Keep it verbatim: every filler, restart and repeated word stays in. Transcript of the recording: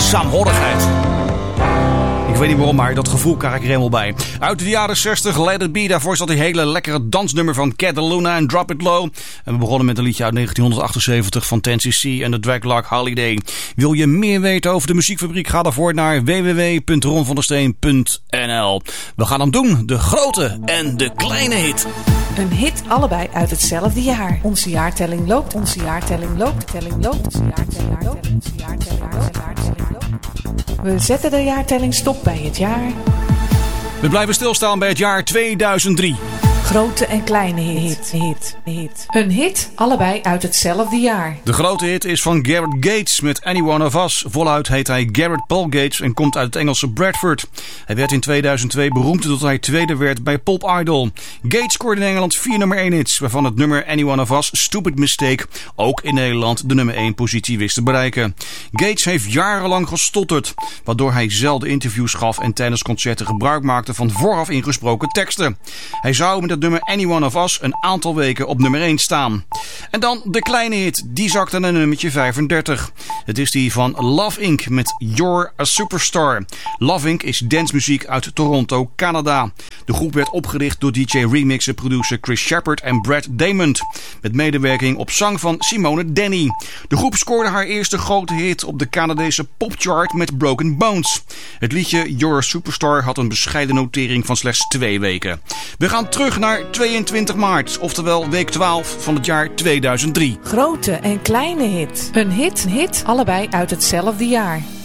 saamhorigheid. Ik weet niet waarom, maar dat gevoel krijg ik er helemaal bij. Uit de jaren zestig, Let It Be. Daarvoor zat die hele lekkere dansnummer van Cataluna en Drop It Low. En we begonnen met een liedje uit negentien achtenzeventig van ten C C en de Draglark Holiday. Wil je meer weten over de muziekfabriek? Ga daarvoor naar w w w punt ron van der steen punt n l. We gaan hem doen. De grote en de kleine hit. Een hit allebei uit hetzelfde jaar. Onze jaartelling loopt, onze jaartelling loopt, telling loopt, onze jaartelling loopt, onze jaartelling loopt, onze jaartelling loopt. We zetten de jaartelling stop bij het jaar. We blijven stilstaan bij het jaar tweeduizend drie. Grote en kleine hit, hit, hit. Een hit, allebei uit hetzelfde jaar. De grote hit is van Gareth Gates met Any One of Us. Voluit heet hij Gareth Paul Gates en komt uit het Engelse Bradford. Hij werd in tweeduizend twee beroemd doordat hij tweede werd bij Pop Idol. Gates scoorde in Engeland vier nummer één hits, waarvan het nummer Any One of Us, Stupid Mistake, ook in Nederland de nummer één positie wist te bereiken. Gates heeft jarenlang gestotterd, waardoor hij zelden interviews gaf en tijdens concerten gebruik maakte van vooraf ingesproken teksten. Hij zou met het nummer Any One of Us een aantal weken op nummer één staan. En dan de kleine hit, die zakte naar nummertje vijfendertig. Het is die van Love Incorporated met You're a Superstar. Love Incorporated is dancemuziek uit Toronto, Canada. De groep werd opgericht door D J remixer producer Chris Shepard en Brad Damon, met medewerking op zang van Simone Denny. De groep scoorde haar eerste grote hit op de Canadese popchart met Broken Bones. Het liedje You're a Superstar had een bescheiden notering van slechts twee weken. We gaan terug naar tweeëntwintig maart, oftewel week twaalf van het jaar tweeduizend drie. Grote en kleine hit. Een hit, een hit, allebei uit hetzelfde jaar.